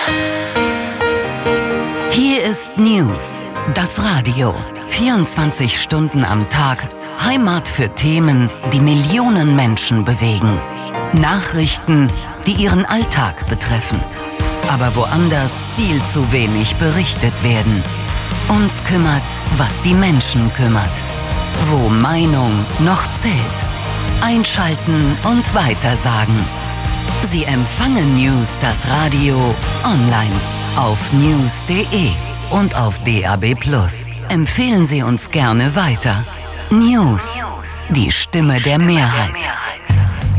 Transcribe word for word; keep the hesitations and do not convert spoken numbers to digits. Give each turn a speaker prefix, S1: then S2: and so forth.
S1: Hier ist News, das Radio. vierundzwanzig Stunden am Tag, Heimat für Themen, die Millionen Menschen bewegen. Nachrichten, die ihren Alltag betreffen. Aber woanders viel zu wenig berichtet werden. Uns kümmert, was die Menschen kümmert. Wo Meinung noch zählt. Einschalten und weitersagen. Sie empfangen News, das Radio, online, auf news punkt de und auf D A B plus. Empfehlen Sie uns gerne weiter. News, die Stimme der Mehrheit.